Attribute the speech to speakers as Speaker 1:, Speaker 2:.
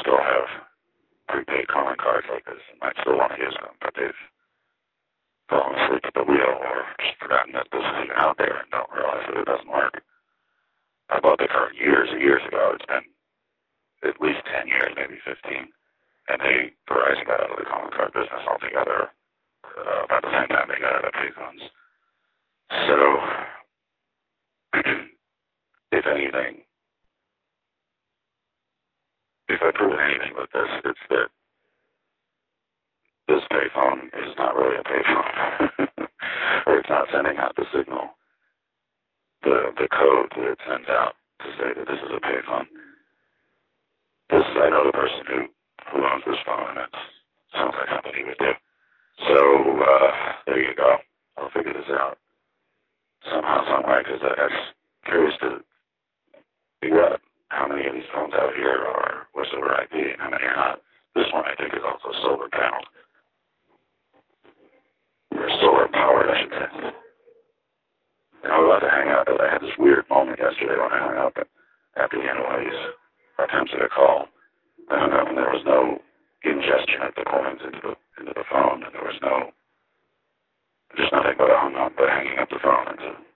Speaker 1: still have prepaid calling cards like this and might still want to use them, but they've fallen asleep at the wheel or just forgotten that this is even out there and don't realize that it doesn't work. I bought the card years and years ago. It's been at least 10 years, maybe 15. And Verizon got out of the calling card business altogether about the same time they got out of payphones. So, if anything, if I prove anything with this, it's that this payphone is not really a payphone, or it's not sending out the signal, the code that it sends out to say that this is a payphone. I know the person who owns this phone, and it sounds like something he would do. So, there you go. I'll figure this out somehow, some way, because I'm curious to figure out how many of these phones out here are voice over IP and how many are not. This one, I think, is also solar paneled. Or solar powered, I should say. And I was about to hang up, but I had this weird moment yesterday when I hung up after the end of one of these attempts at a call. I hung up and there was no ingestion of the coins into the phone, and there was just nothing but hanging up the phone into